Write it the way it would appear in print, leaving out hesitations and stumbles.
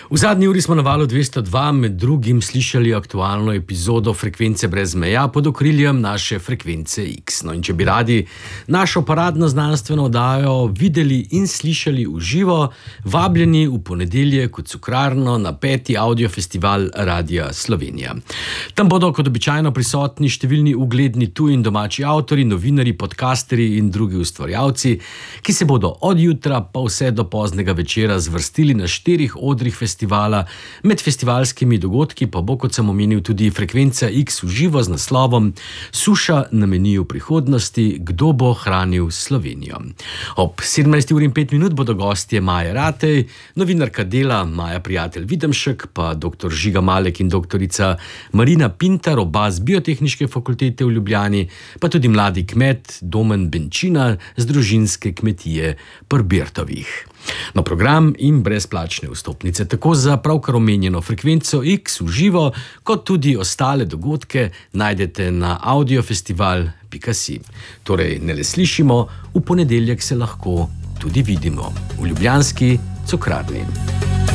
V zadnji uri smo na valu 202 med drugim slišali aktualno epizodo Frekvence brez meja pod okriljem naše Frekvence X. No in če bi radi našo paradno znanstveno oddajo videli in slišali v živo, vabljeni v ponedeljek v Cukrarno na 5. audiofestival Radia Slovenija. Tam bodo kot običajno prisotni številni ugledni tuji in domači avtori, novinarji, podcasterji in drugi ustvarjalci, ki se bodo od jutra pa vse do poznega večera zvrstili na 4 odrih festivala. Med festivalskimi dogodki pa bo, kot sem omenil, tudi Frekvenca X v živo z naslovom Suša na meniju prihodnosti, kdo bo hranil Slovenijo. Ob 17:05 bodo gostje Maja Ratej, novinarka Dela Maja Prijatelj Videmšek, pa dr. Žiga Malek in doktorica Marina Pintar, oba z Biotehniške fakultete v Ljubljani, pa tudi mladi kmet Domen Benčina z družinske kmetije pri Birtovih. No, program in brezplačne vstopnice tako za pravkar omenjeno Frekvenco X v živo, kot tudi ostale dogodke najdete na audiofestival.si. Torej, ne le slišimo, v ponedeljek se lahko tudi vidimo v ljubljanski Cukrarni.